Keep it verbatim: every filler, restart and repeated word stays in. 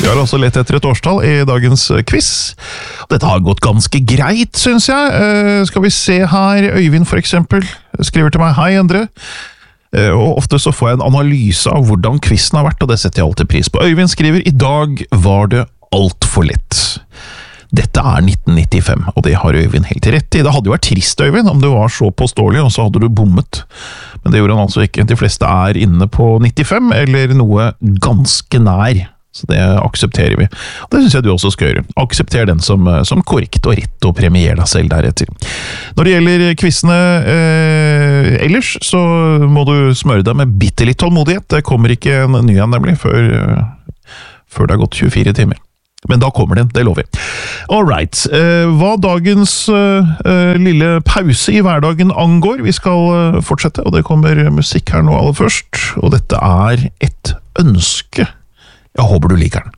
Vi har også lett etter et årstall i dagens quiz. Dette har gått ganske greit, synes jeg. Uh, skal vi se her, Øyvind for eksempel, skriver til meg, hei Endre. Uh, og ofte så får jeg en analyse av hvordan quizen har vært, og det setter jeg alltid pris på. Øyvind skriver, i dag var det alt for lett. Dette er nitten nittifem, og det har Øyvind helt rett i. Det hadde jo vært trist, Øyvind, om det var så påståelig, og så hadde du bommet. Men det gjorde han altså ikke. De fleste er inne på nittifem, eller noe ganske nær. Så det aksepterer vi. Og det synes jeg du også skal gjøre. Aksepter den som, som korrekt og rett, og premier deg selv deretter. Når det gjelder quizene eh, ellers, så må du smøre deg med bitte litt tålmodighet. Det kommer ikke en ny en, nemlig, før, før det har gått tjuefire timer. Men da kommer den, det lover jeg. Alright, eh, hva dagens eh, lille pause i hverdagen angår, vi skal eh, fortsette, og det kommer musikk her nå aller først, og dette er et ønske. Jeg håper du liker den.